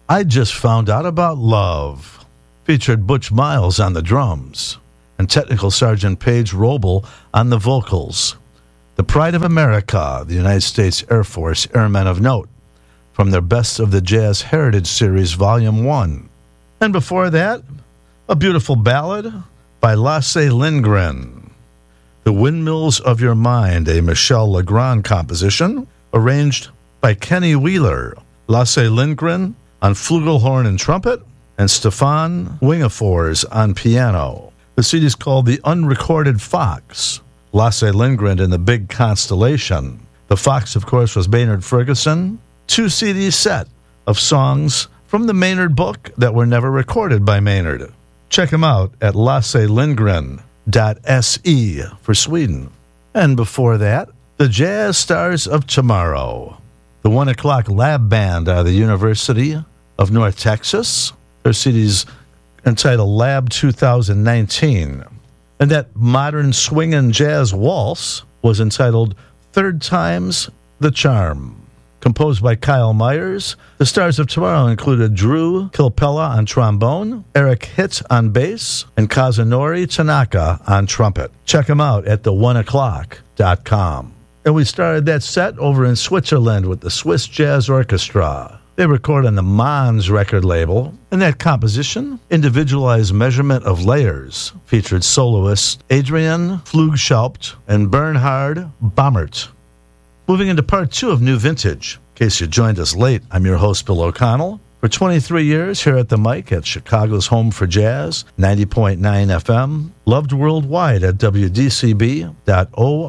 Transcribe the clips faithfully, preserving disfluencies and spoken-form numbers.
I Just Found Out About Love featured Butch Miles on the drums and Technical Sergeant Paige Roble on the vocals. The Pride of America, the United States Air Force Airmen of Note, from their Best of the Jazz Heritage Series, Volume one. And before that, a beautiful ballad by Lasse Lindgren, The Windmills of Your Mind, a Michel Legrand composition, arranged by Kenny Wheeler. Lasse Lindgren on flugelhorn and trumpet, and Stefan Wingefors on piano. The C D is called The Unrecorded Fox, Lasse Lindgren and the Big Constellation. The Fox, of course, was Maynard Ferguson. Two C D set of songs from the Maynard book that were never recorded by Maynard. Check him out at lasse lindgren dot s e for Sweden. And before that, the Jazz Stars of Tomorrow, the One O'Clock Lab Band out of the University of North Texas. Their C D's entitled Lab two thousand nineteen. And that modern swing and jazz waltz was entitled Third Time's the Charm. Composed by Kyle Myers, the Stars of Tomorrow included Drew Kilpella on trombone, Eric Hitt on bass, and Kazunori Tanaka on trumpet. Check them out at the one o'clock dot com. And we started that set over in Switzerland with the Swiss Jazz Orchestra. They record on the Mons record label, and that composition, Individualized Measurement of Layers, featured soloists Adrian Flugschaupt and Bernhard Baumert. Moving into part two of New Vintage. In case you joined us late, I'm your host, Bill O'Connell. For twenty-three years here at the mic at Chicago's Home for Jazz, ninety point nine F M, loved worldwide at w d c b dot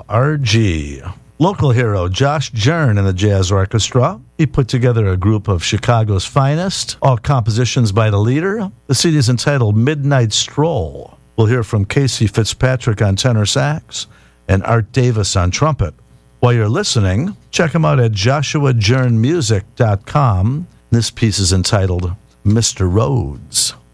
org. Local hero Josh Jern and the Jazz Orchestra. He put together a group of Chicago's finest, all compositions by the leader. The C D is entitled Midnight Stroll. We'll hear from Casey Fitzpatrick on tenor sax and Art Davis on trumpet. While you're listening, check him out at joshua jern music dot com. This piece is entitled Mister Rhodes.